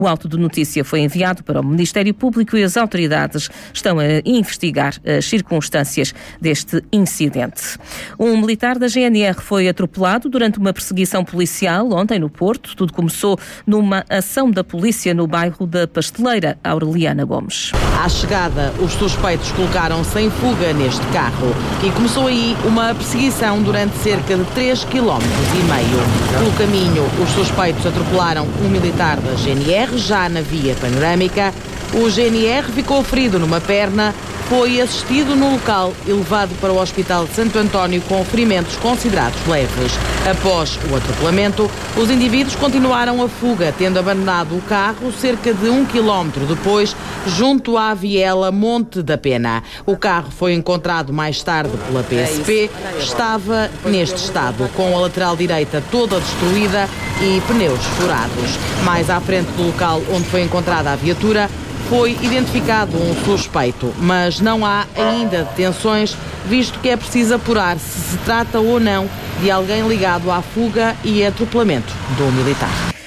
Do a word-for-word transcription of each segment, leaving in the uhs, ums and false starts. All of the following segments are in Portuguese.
O auto de notícia foi enviado para o Ministério Público e as autoridades estão a investigar as circunstâncias deste incidente. Um militar da G N R foi atropelado durante uma perseguição policial ontem no Porto. Tudo começou numa ação da polícia no bairro da Pasteleira. Aureliana Gomes. À chegada, os suspeitos colocaram-se em fuga neste carro e começou aí uma perseguição durante cerca de três vírgula cinco quilómetros. Pelo caminho, os suspeitos atropelaram um militar da G N R, já na via panorâmica. O G N R ficou ferido numa perna, foi assistido no local e levado para o Hospital de Santo António com ferimentos considerados leves. Após o atropelamento, os indivíduos continuaram a fuga, tendo abandonado o carro cerca de um quilómetro depois, junto à viela Monte da Pena. O carro foi encontrado mais tarde pela P S P, estava neste estado, com a lateral direita toda destruída e pneus furados. Mais à frente do local onde foi encontrada a viatura, foi identificado um suspeito, mas não há ainda detenções, visto que é preciso apurar se se trata ou não de alguém ligado à fuga e atropelamento do militar.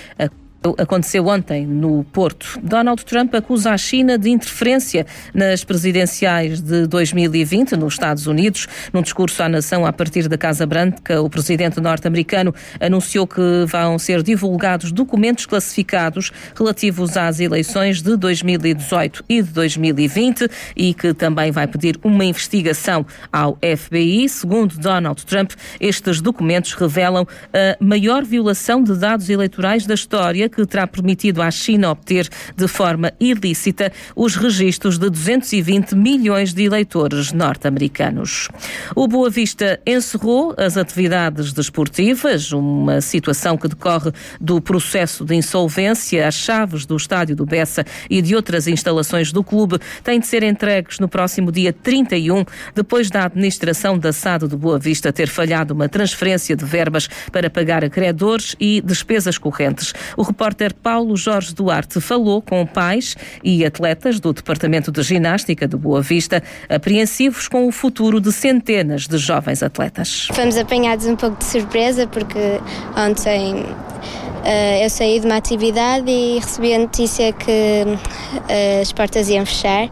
Aconteceu ontem no Porto. Donald Trump acusa a China de interferência nas presidenciais de dois mil e vinte nos Estados Unidos. Num discurso à nação a partir da Casa Branca, o presidente norte-americano anunciou que vão ser divulgados documentos classificados relativos às eleições de dois mil e dezoito e de dois mil e vinte e que também vai pedir uma investigação ao F B I. Segundo Donald Trump, estes documentos revelam a maior violação de dados eleitorais da história, que terá permitido à China obter de forma ilícita os registros de duzentos e vinte milhões de eleitores norte-americanos. O Boa Vista encerrou as atividades desportivas, uma situação que decorre do processo de insolvência. As chaves do estádio do Bessa e de outras instalações do clube têm de ser entregues no próximo dia trinta e um, depois da administração da S A D do Boa Vista ter falhado uma transferência de verbas para pagar a credores e despesas correntes. O O repórter Paulo Jorge Duarte falou com pais e atletas do Departamento de Ginástica do Boa Vista, apreensivos com o futuro de centenas de jovens atletas. Fomos apanhados um pouco de surpresa porque ontem uh, eu saí de uma atividade e recebi a notícia que uh, as portas iam fechar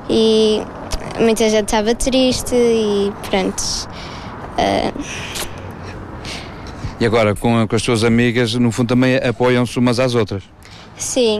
e muita gente estava triste e pronto. Uh, E agora, com, com as suas amigas, no fundo também apoiam-se umas às outras? Sim,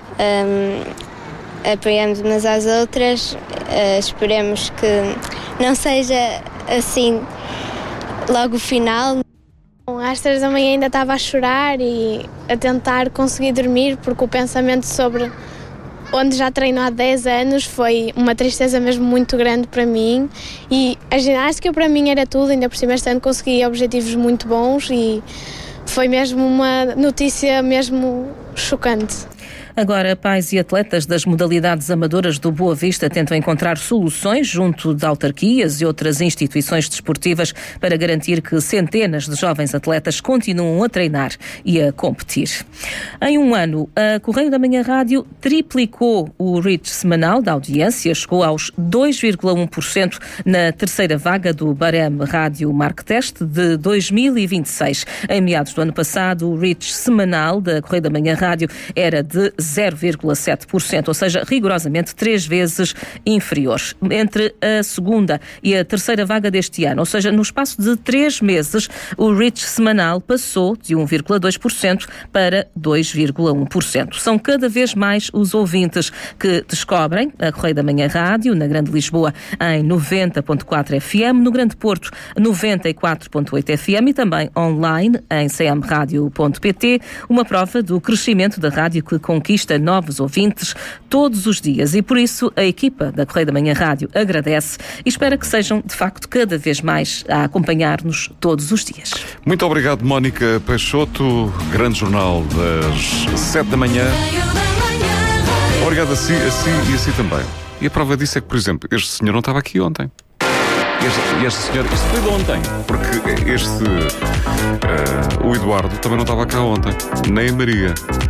um, apoiamos umas às outras, uh, esperemos que não seja assim logo o final. Às três da manhã ainda estava a chorar e a tentar conseguir dormir, porque o pensamento sobre onde já treino há dez anos foi uma tristeza mesmo muito grande para mim, e a ginástica para mim era tudo, ainda por cima este ano consegui objetivos muito bons e foi mesmo uma notícia mesmo chocante. Agora, pais e atletas das modalidades amadoras do Boa Vista tentam encontrar soluções junto de autarquias e outras instituições desportivas para garantir que centenas de jovens atletas continuam a treinar e a competir. Em um ano, a Correio da Manhã Rádio triplicou o reach semanal da audiência, chegou aos dois vírgula um por cento na terceira vaga do Bareme Rádio Marktest de dois mil e vinte e seis. Em meados do ano passado, o reach semanal da Correio da Manhã Rádio era de zero vírgula sete por cento, ou seja, rigorosamente três vezes inferior. Entre a segunda e a terceira vaga deste ano, ou seja, no espaço de três meses, o reach semanal passou de um vírgula dois por cento para dois vírgula um por cento. São cada vez mais os ouvintes que descobrem a Correio da Manhã Rádio, na Grande Lisboa, em noventa ponto quatro F M, no Grande Porto, noventa e quatro ponto oito F M e também online em c m rádio ponto p t, uma prova do crescimento da rádio que conquista novos ouvintes todos os dias, e por isso a equipa da Correio da Manhã Rádio agradece e espera que sejam de facto cada vez mais a acompanhar-nos todos os dias. Muito obrigado, Mónica Peixoto, grande jornal das sete da manhã. Obrigado a si, a si e a si também. E a prova disso é que, por exemplo, este senhor não estava aqui ontem. Este, este senhor, isto foi de ontem, porque este, uh, o Eduardo também não estava cá ontem, nem a Maria.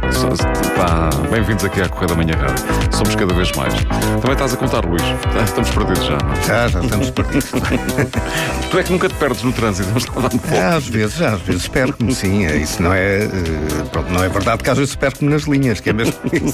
Pá, bem-vindos aqui à Correia da Manhã Rádio. Somos cada vez mais. Também estás a contar, Luís? Estamos perdidos já, não? Já, já estamos perdidos. Tu é que nunca te perdes no trânsito, mas está dando pouco. Às vezes, às vezes perco-me, sim. Isso não é, pronto, não é verdade que às vezes perco-me nas linhas, que é mesmo isso.